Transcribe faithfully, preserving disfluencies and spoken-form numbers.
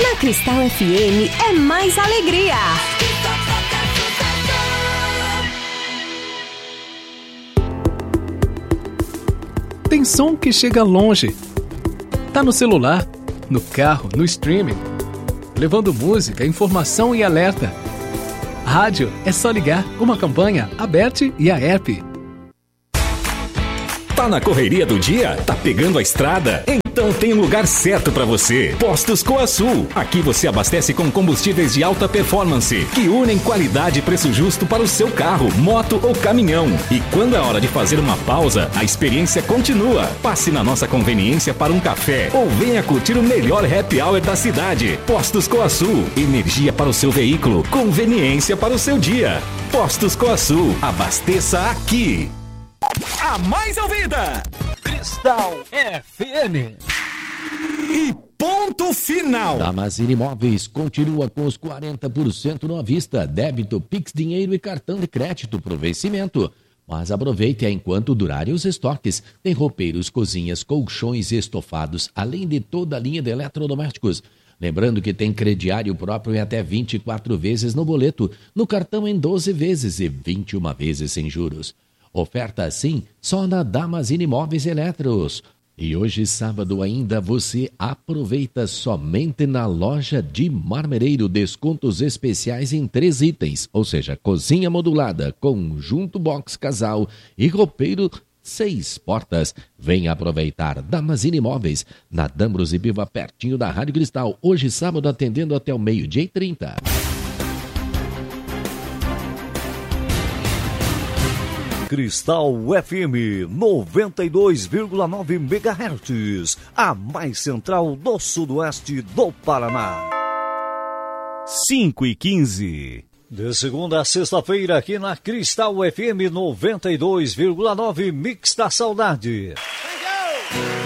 Na Cristal F M é mais alegria. Tem som que chega longe. Tá no celular, no carro, no streaming, levando música, informação e alerta. Rádio é só ligar uma campanha, Aberte e a app. Tá na correria do dia? Tá pegando a estrada? Então tem um lugar certo para você. Postos Coasul. Aqui você abastece com combustíveis de alta performance, que unem qualidade e preço justo para o seu carro, moto ou caminhão. E quando é hora de fazer uma pausa, a experiência continua. Passe na nossa conveniência para um café ou venha curtir o melhor happy hour da cidade. Postos Coasul. Energia para o seu veículo, conveniência para o seu dia. Postos Coasul. Abasteça aqui. A mais ouvida, Cristal F M. E ponto final. Damazini Imóveis continua com os quarenta por cento no à vista, débito, Pix, dinheiro e cartão de crédito pro vencimento. Mas aproveite enquanto durarem os estoques. Tem roupeiros, cozinhas, colchões e estofados, além de toda a linha de eletrodomésticos. Lembrando que tem crediário próprio em até vinte e quatro vezes no boleto, no cartão em doze vezes e vinte e uma vezes sem juros. Oferta assim só na Damazini Imóveis Eletros. E hoje, sábado ainda, você aproveita somente na loja de Marmereiro descontos especiais em três itens, ou seja, cozinha modulada, conjunto box casal e roupeiro seis portas. Venha aproveitar Damazini Imóveis na Dambros e Biva, pertinho da Rádio Cristal. Hoje, sábado, atendendo até o meio-dia e trinta. Cristal F M noventa e dois vírgula nove megahertz, a mais central do sudoeste do Paraná. cinco e quinze. De segunda a sexta-feira aqui na Cristal F M noventa e dois vírgula nove, Mix da Saudade.